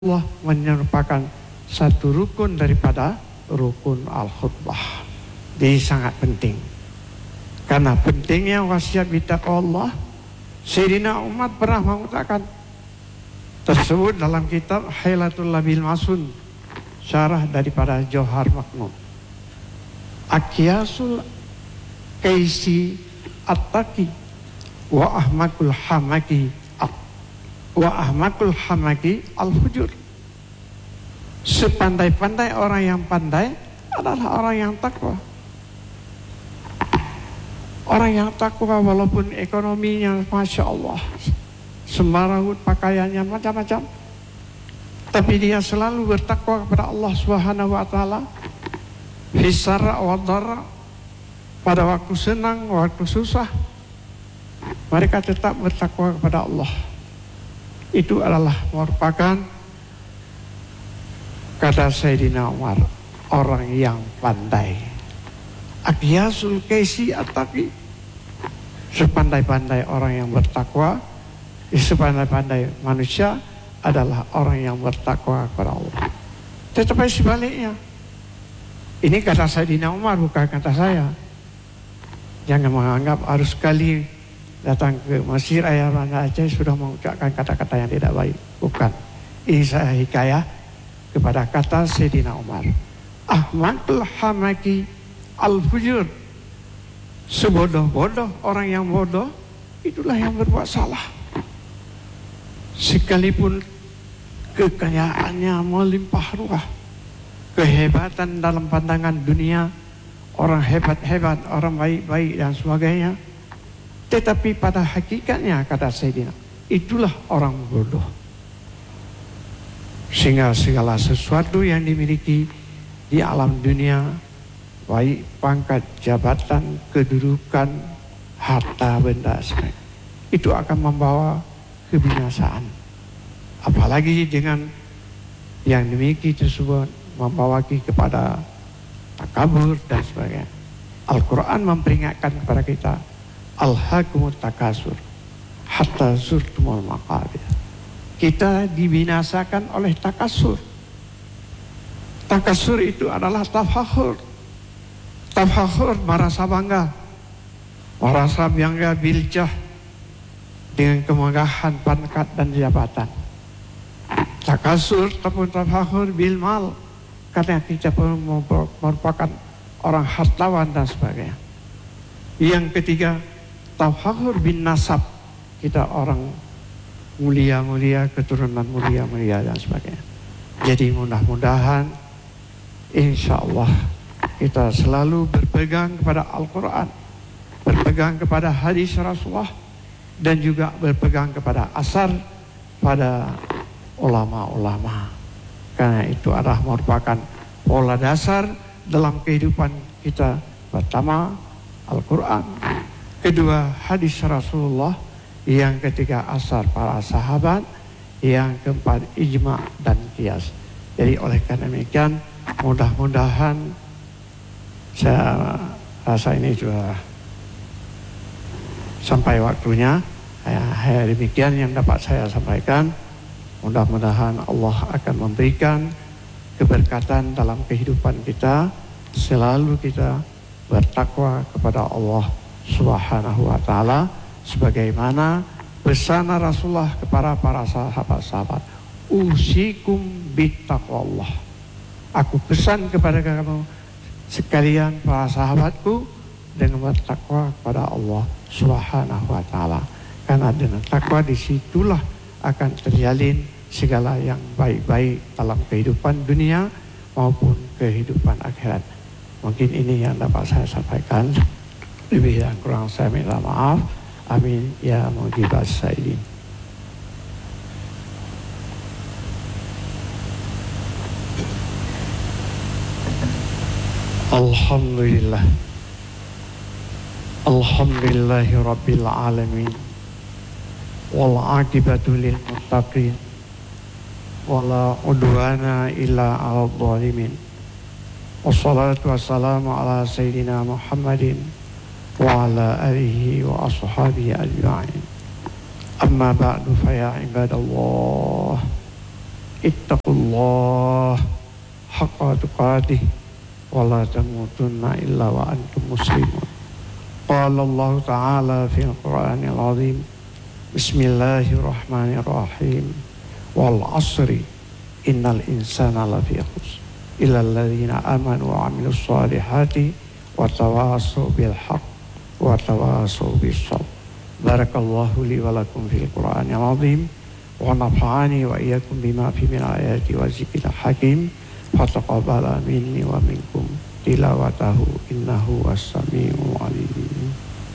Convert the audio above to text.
Allah merupakan satu rukun daripada rukun al-khutbah. Jadi sangat penting. Karena pentingnya wasiat bitaqwa Allah, Sayyidina Umar pernah mengatakan tersebut dalam kitab Hailatul Labil Masun, syarah daripada Jauhar Maknun. Aqyasul Kaisi At-Taqi wa Ahmakul Hamaki Al-Fujur. Sepandai-pandai orang yang pandai adalah orang yang takwa. Orang yang takwa walaupun ekonominya Masya Allah, sembarangan pakaiannya macam-macam, tapi dia selalu bertakwa kepada Allah Subhanahu wa Ta'ala. Hisara wa dharra, pada waktu senang, waktu susah, mereka tetap bertakwa kepada Allah. Itu adalah merupakan, kata Sayyidina Umar, orang yang pandai. Aqyasul Kaisi At-Taqi, sepandai-pandai orang yang bertakwa, sepandai-pandai manusia adalah orang yang bertakwa kepada Allah. Tetapi sebaliknya, ini kata Sayyidina Umar, bukan kata saya. Jangan menganggap harus sekali datang ke Mesir ayah Banda Aceh sudah mengucapkan kata-kata yang tidak baik. Bukan. Ini saya hikayah kepada kata Sayyidina Umar. Ahmakul Hamaki Al-Fujur. Sebodoh-bodoh orang yang bodoh, itulah yang berbuat salah. Sekalipun kekayaannya melimpah ruah, kehebatan dalam pandangan dunia, orang hebat-hebat, orang baik-baik dan sebagainya, tetapi pada hakikatnya, kata Sayyidina, itulah orang bodoh. Sehingga segala sesuatu yang dimiliki di alam dunia, baik pangkat, jabatan, kedudukan, harta benda, itu akan membawa kebinasaan. Apalagi dengan yang dimiliki tersebut membawa kepada takabur dan sebagainya. Al-Quran memperingatkan kepada kita, Alhaakumut takasur hatta zurtumul maqabir. Kita dibinasakan oleh takasur. Takasur itu adalah tafakhur. Tafakhur, merasa bangga, merasa bangga biljah, dengan kemegahan pangkat dan jabatan. Takasur ataupun tafakhur bil mal, karena kita merupakan orang hartawan dan sebagainya. Yang ketiga, tafakhur bin nasab, kita orang mulia-mulia, keturunan mulia-mulia dan sebagainya. Jadi mudah-mudahan insya Allah kita selalu berpegang kepada Al-Quran, berpegang kepada hadis Rasulullah, dan juga berpegang kepada asar pada ulama-ulama. Karena itu adalah merupakan pola dasar dalam kehidupan kita. Pertama, Al-Quran. Kedua, hadis Rasulullah. Yang ketiga, asar para sahabat. Yang keempat, ijma' dan qiyas. Jadi oleh karena demikian, mudah-mudahan, saya rasa ini sudah sampai waktunya. Demikian yang dapat saya sampaikan. Mudah-mudahan Allah akan memberikan keberkatan dalam kehidupan kita. Selalu kita bertakwa kepada Allah Subhanahu wa Ta'ala, sebagaimana pesan Rasulullah kepada para sahabat-sahabat, usikum bittaqwallah. Aku pesan kepada kamu sekalian, para sahabatku, dengan bertakwa kepada Allah Subhanahu wa Ta'ala. Karena dengan takwa disitulah akan terjalin segala yang baik-baik dalam kehidupan dunia maupun kehidupan akhirat. Mungkin ini yang dapat saya sampaikan. Lebih dan kurang saya minta maaf. Amin ya mujibas saidin. Alhamdulillah. Alhamdulillahi rabbil alamin. Wal aqibatu lil muttaqin. Wala udwana illa 'alal zalimin. Wassalatu wassalamu ala sayyidina Muhammadin wa ala alihi wa ashabihi ajma'in. Amma ba'du fa ya ibadallah. ittaqullah haqqa tuqatih wa la tamutunna illa wa antum muslimun. Qala Allah Ta'ala fil Qur'anil Azim, Bismillahirrahmanirrahim, wal asri innal insana lafi khusr illa alladhina amanu wa amilus salihati wa tawasaw bil haqq wa tawasaw bis sabr. Barakallahu li wa lakum fil Qur'anil Azim wa nafa'ani wa iyyakum bima fi min ayati wa zikril hakim. Fataqabbala minni wa minkum tilawatahu innahu was-sami'ul 'alim.